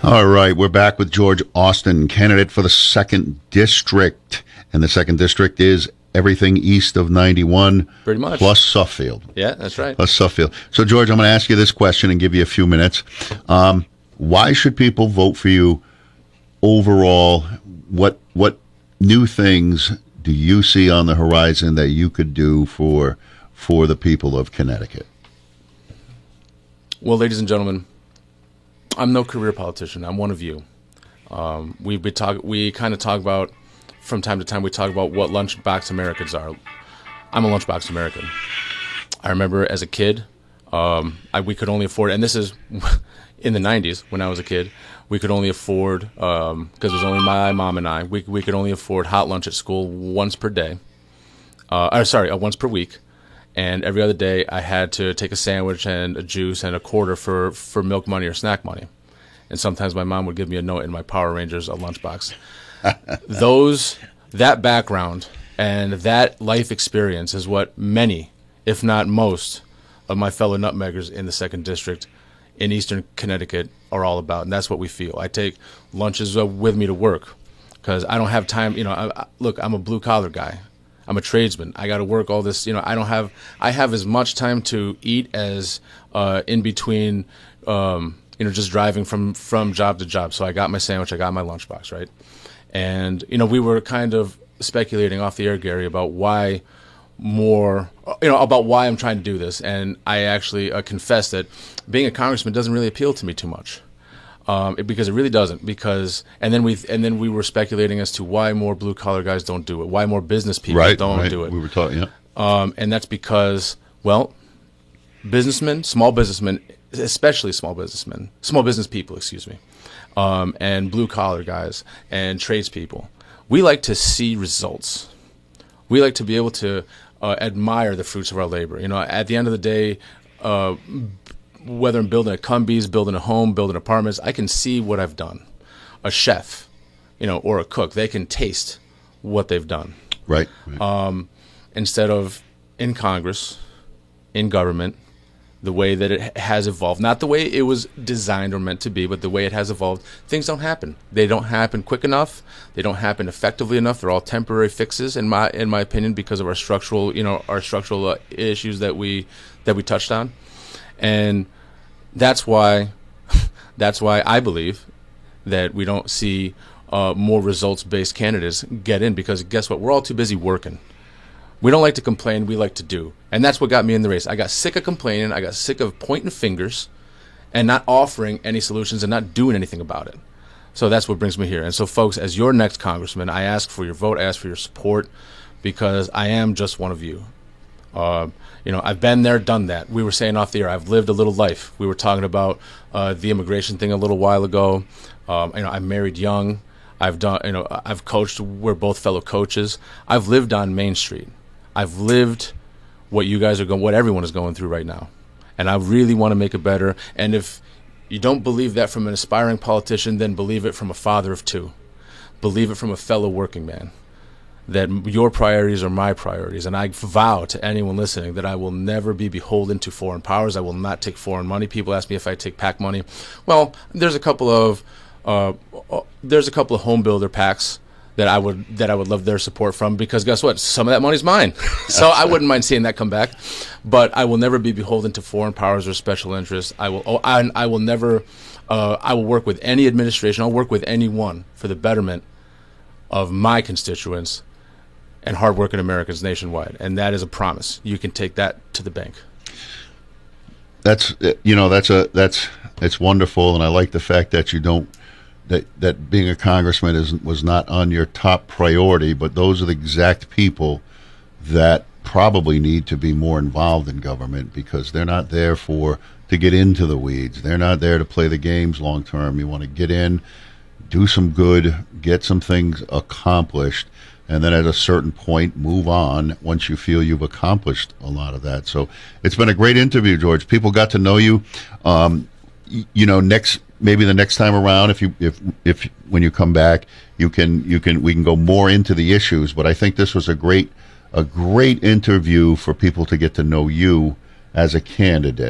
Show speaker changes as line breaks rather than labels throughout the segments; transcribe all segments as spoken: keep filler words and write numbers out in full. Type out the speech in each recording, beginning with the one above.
All right, we're back with George Austin, candidate for the second district. And the second district is everything east of ninety-one.
Pretty much.
Plus Suffield.
Yeah, that's right.
Plus Suffield. So, George, I'm going to ask you this question and give you a few minutes. Um, why should people vote for you overall? What what new things do you see on the horizon that you could do for for the people of Connecticut?
Well, ladies and gentlemen, I'm no career politician. I'm one of you. Um, we we talk. We kind of talk about, from time to time, we talk about what lunchbox Americans are. I'm a lunchbox American. I remember as a kid, um, I, we could only afford, and this is in the nineties when I was a kid, we could only afford, because um, it was only my mom and I, we, we could only afford hot lunch at school once per day. Uh, or sorry, uh, once per week. And every other day, I had to take a sandwich and a juice and a quarter for, for milk money or snack money. And sometimes my mom would give me a note in my Power Rangers a lunchbox. Those, that background and that life experience is what many, if not most, of my fellow nutmeggers in the second district in eastern Connecticut are all about. And that's what we feel. I take lunches uh, with me to work because I don't have time. You know, I, I, look, I'm a blue-collar guy. I'm a tradesman. I got to work all this. You know, I don't have. I have as much time to eat as uh, in between. Um, you know, just driving from from job to job. So I got my sandwich. I got my lunchbox, right? And you know, we were kind of speculating off the air, Gary, about why more. You know, about why I'm trying to do this. And I actually uh, confess that being a congressman doesn't really appeal to me too much. Um, it, because it really doesn't. Because and then we and then we were speculating as to why more blue collar guys don't do it. Why more business people
right,
don't
right.
do it.
We were talking, yeah.
Um, and that's because, well, businessmen, small businessmen, especially small businessmen, small business people, excuse me, um, and blue collar guys and tradespeople, we like to see results. We like to be able to uh, admire the fruits of our labor. You know, at the end of the day. Uh, Whether I'm building a Cumbies, building a home, building apartments, I can see what I've done. A chef, you know, or a cook, they can taste what they've done.
Right. right.
Um, instead of in Congress, in government, the way that it has evolved, not the way it was designed or meant to be, but the way it has evolved, things don't happen. They don't happen quick enough. They don't happen effectively enough. They're all temporary fixes, in my in my opinion, because of our structural, you know, our structural uh, issues that we that we touched on, and That's why, that's why I believe that we don't see uh, more results-based candidates get in, because guess what? We're all too busy working. We don't like to complain. We like to do. And that's what got me in the race. I got sick of complaining. I got sick of pointing fingers and not offering any solutions and not doing anything about it. So that's what brings me here. And so, folks, as your next congressman, I ask for your vote. I ask for your support, because I am just one of you. Uh, you know, I've been there, done that. We were saying off the air, I've lived a little life. We were talking about uh, the immigration thing a little while ago. Um, you know, I'm married young. I've done, you know, I've coached. We're both fellow coaches. I've lived on Main Street. I've lived what you guys are going, what everyone is going through right now, and I really want to make it better. And if you don't believe that from an aspiring politician, then believe it from a father of two. Believe it from a fellow working man. That your priorities are my priorities, and I vow to anyone listening that I will never be beholden to foreign powers. I will not take foreign money. People ask me if I take PAC money. Well, there's a couple of uh, there's a couple of home builder PACs that I would that I would love their support from, because guess what? Some of that money's mine, so I wouldn't mind seeing that come back. But I will never be beholden to foreign powers or special interests. I will oh, I, I will never uh, I will work with any administration. I'll work with anyone for the betterment of my constituents and hardworking Americans nationwide, and that is a promise. You can take that to the bank.
That's you know that's a that's it's wonderful, and I like the fact that you don't that that being a congressman is was not on your top priority, but those are the exact people that probably need to be more involved in government, because they're not there for to get into the weeds. They're not there to play the games long term. You want to get in, do some good, get some things accomplished, and then at a certain point move on once you feel you've accomplished a lot of that. So it's been a great interview, George. People got to know you. Um, y- you know, next maybe the next time around, if you if if when you come back, you can you can we can go more into the issues. But I think this was a great a great interview for people to get to know you as a candidate.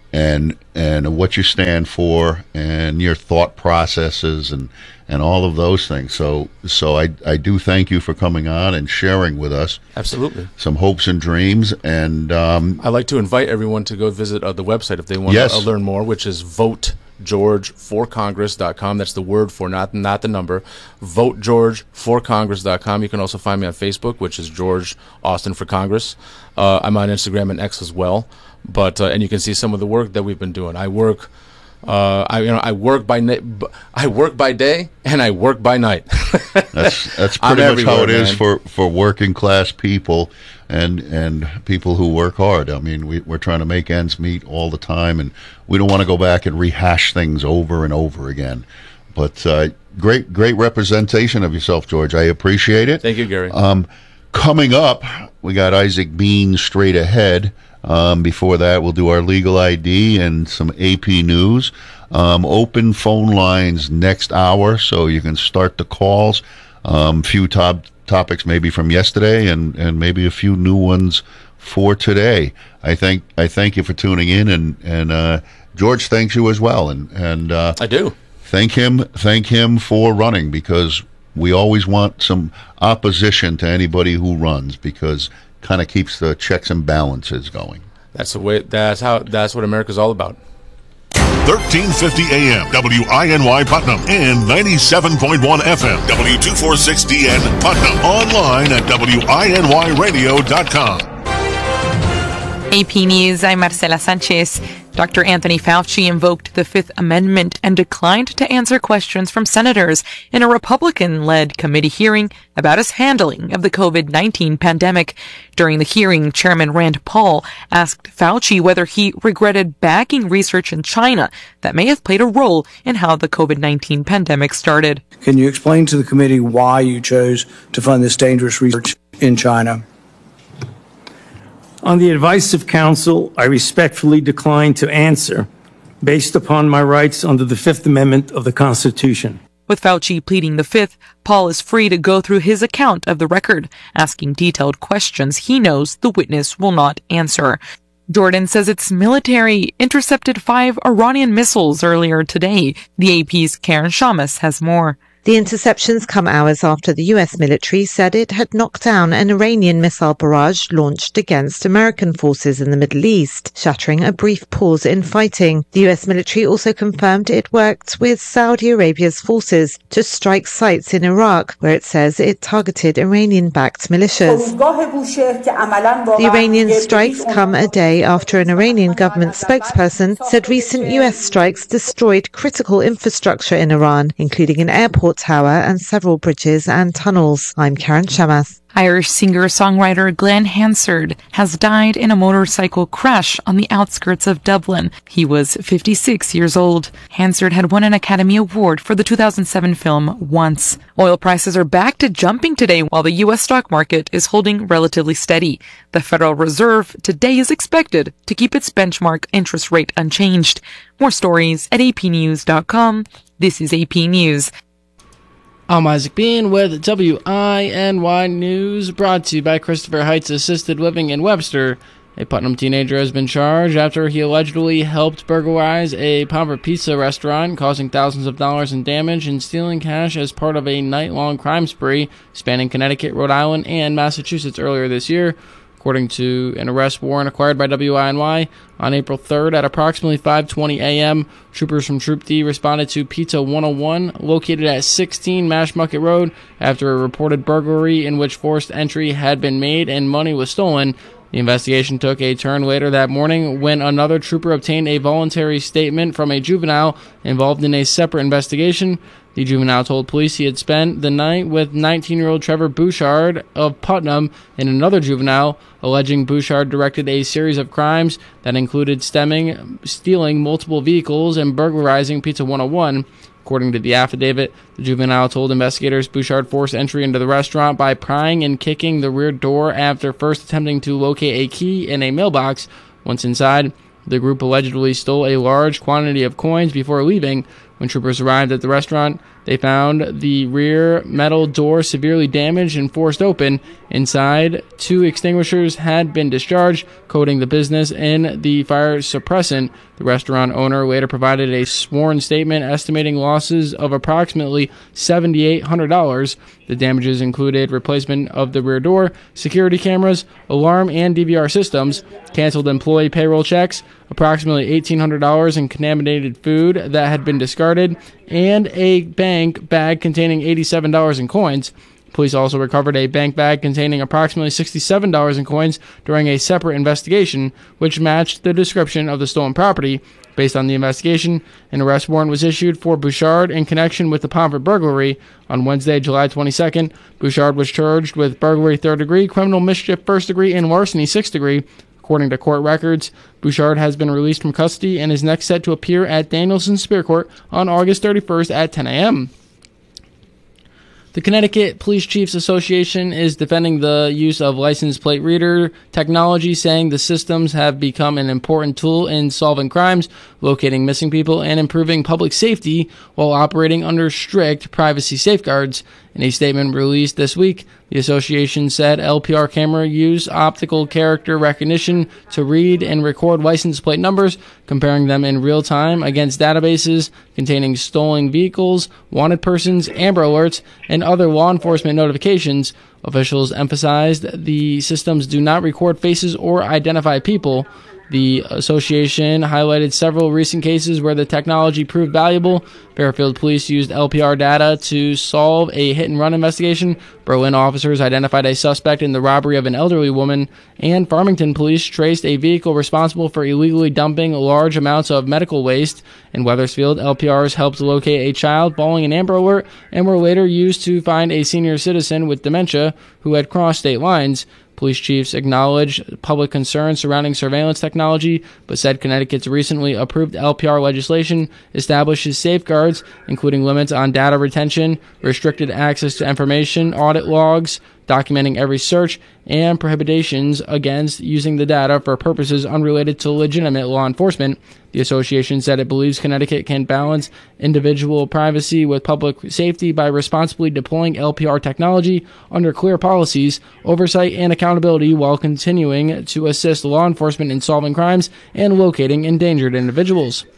and and what you stand for and your thought processes and and all of those things. So so I I do thank you for coming on and sharing with us
Absolutely.
some hopes and dreams. And um,
I'd like to invite everyone to go visit uh, the website if they want
Yes.
to uh, learn more, which is vote george for congress dot com. That's the word for, not not the number. vote george for congress dot com. You can also find me on Facebook, which is George Austin for Congress. Uh, I'm on Instagram and X as well. But uh, and you can see some of the work that we've been doing. I work, uh, I you know I work by na- I work by day and I work by night.
that's that's
I'm
pretty much how it
everywhere,
is
man.
for, for working class people and and people who work hard. I mean, we, we're trying to make ends meet all the time, and we don't want to go back and rehash things over and over again. But uh, great great representation of yourself, George. I appreciate it.
Thank you, Gary.
Um, coming up, we got Isaac Bean straight ahead. Um, before that, we'll do our legal I D and some A P news. Um, open phone lines next hour, so you can start the calls. Um, few top topics maybe from yesterday, and, and maybe a few new ones for today. I thank I thank you for tuning in, and and uh, George thanks you as well, and and uh,
I do.
Thank him, thank him for running, because we always want some opposition to anybody who runs, because kind of keeps the checks and balances going.
That's the way. That's how. That's what America's all about.
thirteen fifty A M, W I N Y Putnam, and ninety-seven point one F M, W two forty-six D N Putnam. Online at W I N Y radio dot com.
A P News, I'm Marcela Sanchez. Doctor Anthony Fauci invoked the Fifth Amendment and declined to answer questions from senators in a Republican-led committee hearing about his handling of the COVID nineteen pandemic. During the hearing, Chairman Rand Paul asked Fauci whether he regretted backing research in China that may have played a role in how the COVID nineteen pandemic started.
Can you explain to the committee why you chose to fund this dangerous research in China?
On the advice of counsel, I respectfully decline to answer based upon my rights under the Fifth Amendment of the Constitution.
With Fauci pleading the Fifth, Paul is free to go through his account of the record, asking detailed questions he knows the witness will not answer. Jordan says its military intercepted five Iranian missiles earlier today. The A P's Karen Shamas has more.
The interceptions come hours after the U S military said it had knocked down an Iranian missile barrage launched against American forces in the Middle East, shattering a brief pause in fighting. The U S military also confirmed it worked with Saudi Arabia's forces to strike sites in Iraq, where it says it targeted Iranian-backed militias. The Iranian strikes come a day after an Iranian government spokesperson said recent U S strikes destroyed critical infrastructure in Iran, including an airport tower and several bridges and tunnels. I'm Karen Shamas.
Irish singer-songwriter Glenn Hansard has died in a motorcycle crash on the outskirts of Dublin. He was fifty-six years old. Hansard had won an Academy Award for the two thousand seven film Once. Oil prices are back to jumping today while the U S stock market is holding relatively steady. The Federal Reserve today is expected to keep its benchmark interest rate unchanged. More stories at A P news dot com. This is A P News.
I'm Isaac Bean with W I N Y News, brought to you by Christopher Heights Assisted Living in Webster. A Putnam teenager has been charged after he allegedly helped burglarize a Pomfret Pizza restaurant, causing thousands of dollars in damage and stealing cash as part of a night-long crime spree spanning Connecticut, Rhode Island, and Massachusetts earlier this year. According to an arrest warrant acquired by W I N Y, on April third at approximately five twenty a.m., troopers from Troop D responded to Pizza one oh one, located at sixteen Mashmucket Road, after a reported burglary in which forced entry had been made and money was stolen. The investigation took a turn later that morning when another trooper obtained a voluntary statement from a juvenile involved in a separate investigation. The juvenile told police he had spent the night with nineteen-year-old Trevor Bouchard of Putnam and another juvenile, alleging Bouchard directed a series of crimes that included stemming, stealing multiple vehicles and burglarizing Pizza one oh one. According to the affidavit, the juvenile told investigators Bouchard forced entry into the restaurant by prying and kicking the rear door after first attempting to locate a key in a mailbox. Once inside, the group allegedly stole a large quantity of coins before leaving. When troopers arrived at the restaurant, they found the rear metal door severely damaged and forced open. Inside, two extinguishers had been discharged, coating the business in the fire suppressant. The restaurant owner later provided a sworn statement estimating losses of approximately seven thousand eight hundred dollars. The damages included replacement of the rear door, security cameras, alarm and D V R systems, canceled employee payroll checks, approximately eighteen hundred dollars in contaminated food that had been discarded, and a bank bag containing eighty-seven dollars in coins. Police also recovered a bank bag containing approximately sixty-seven dollars in coins during a separate investigation, which matched the description of the stolen property. Based on the investigation, an arrest warrant was issued for Bouchard in connection with the Pomfret burglary. On Wednesday, July twenty-second, Bouchard was charged with burglary third degree, criminal mischief first degree, and larceny sixth degree. According to court records, Bouchard has been released from custody and is next set to appear at Danielson Superior Court on August thirty-first at ten a.m. The Connecticut Police Chiefs Association is defending the use of license plate reader technology, saying the systems have become an important tool in solving crimes, locating missing people, and improving public safety while operating under strict privacy safeguards. In a statement released this week, the association said L P R camera use optical character recognition to read and record license plate numbers, comparing them in real time against databases containing stolen vehicles, wanted persons, Amber Alerts, and other law enforcement notifications. Officials emphasized the systems do not record faces or identify people. The association highlighted several recent cases where the technology proved valuable. Fairfield police used L P R data to solve a hit-and-run investigation. Berlin officers identified a suspect in the robbery of an elderly woman. And Farmington police traced a vehicle responsible for illegally dumping large amounts of medical waste. In Wethersfield, L P Rs helped locate a child following an Amber Alert and were later used to find a senior citizen with dementia who had crossed state lines. Police chiefs acknowledged public concerns surrounding surveillance technology, but said Connecticut's recently approved L P R legislation establishes safeguards, including limits on data retention, restricted access to information, audit logs, documenting every search, and prohibitions against using the data for purposes unrelated to legitimate law enforcement. The association said it believes Connecticut can balance individual privacy with public safety by responsibly deploying L P R technology under clear policies, oversight, and accountability while continuing to assist law enforcement in solving crimes and locating endangered individuals.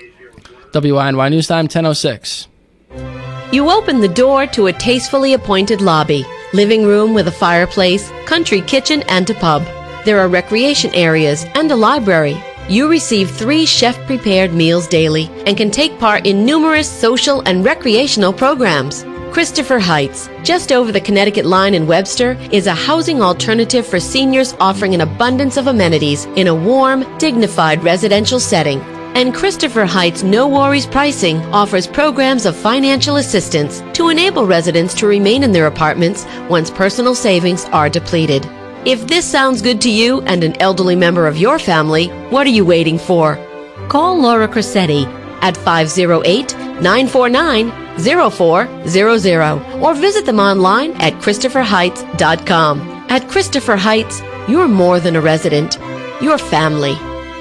W I N Y News Time, ten oh six.
You open the door to a tastefully appointed lobby, living room with a fireplace, country kitchen, and a pub. There are recreation areas and a library. You receive three chef-prepared meals daily and can take part in numerous social and recreational programs. Christopher Heights, just over the Connecticut line in Webster, is a housing alternative for seniors offering an abundance of amenities in a warm, dignified residential setting. And Christopher Heights No Worries Pricing offers programs of financial assistance to enable residents to remain in their apartments once personal savings are depleted. If this sounds good to you and an elderly member of your family, what are you waiting for? Call Laura Cressetti at five oh eight, nine four nine, oh four hundred or visit them online at christopher heights dot com. At Christopher Heights, you're more than a resident. You're family.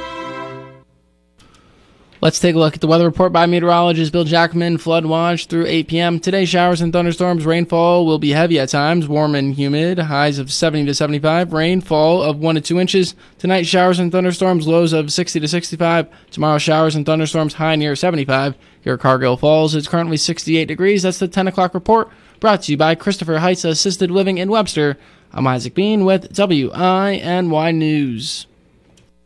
Let's take a look at the weather report by meteorologist Bill Jackman. Flood watch through eight p.m. Today, showers and thunderstorms. Rainfall will be heavy at times, warm and humid. Highs of seventy to seventy-five. Rainfall of one to two inches. Tonight, showers and thunderstorms. Lows of sixty to sixty-five. Tomorrow, showers and thunderstorms. High near seventy-five. Here at Cargill Falls, it's currently sixty-eight degrees. That's the ten o'clock report. Brought to you by Christopher Heights Assisted Living in Webster. I'm Isaac Bean with W I N Y News.